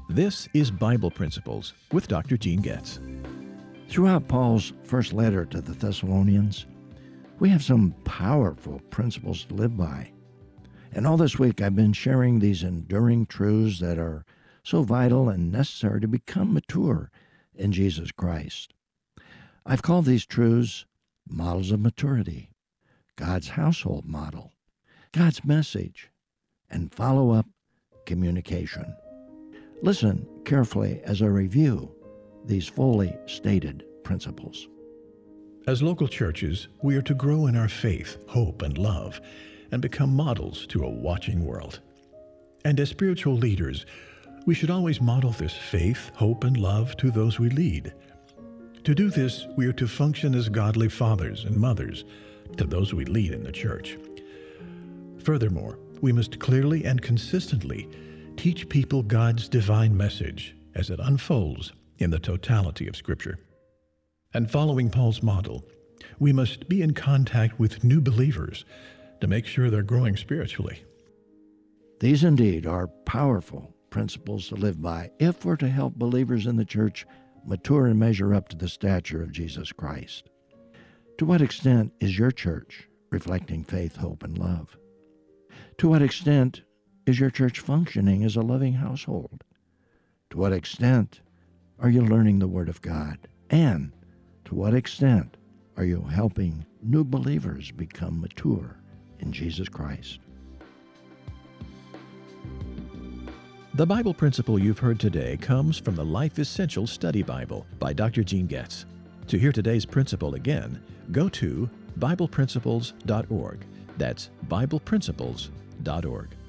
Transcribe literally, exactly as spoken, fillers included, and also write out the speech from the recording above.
This is Bible Principles with Doctor Gene Getz. Throughout Paul's first letter to the Thessalonians, we have some powerful principles to live by. And all this week I've been sharing these enduring truths that are so vital and necessary to become mature in Jesus Christ. I've called these truths models of maturity, God's household model, God's message, and follow-up communication. Listen carefully as I review these fully stated principles. As local churches, we are to grow in our faith, hope, and love, and become models to a watching world. And as spiritual leaders, we should always model this faith, hope, and love to those we lead. To do this, we are to function as godly fathers and mothers to those we lead in the church. Furthermore, we must clearly and consistently teach people God's divine message as it unfolds in the totality of Scripture. And following Paul's model, we must be in contact with new believers to make sure they're growing spiritually. These indeed are powerful principles to live by if we're to help believers in the church mature and measure up to the stature of Jesus Christ. To what extent is your church reflecting faith, hope, and love? To what extent is your church functioning as a loving household? To what extent are you learning the Word of God? And to what extent are you helping new believers become mature in Jesus Christ? The Bible principle you've heard today comes from the Life Essential Study Bible by Doctor Gene Getz. To hear today's principle again, go to Bible Principles dot org. That's Bible Principles dot org.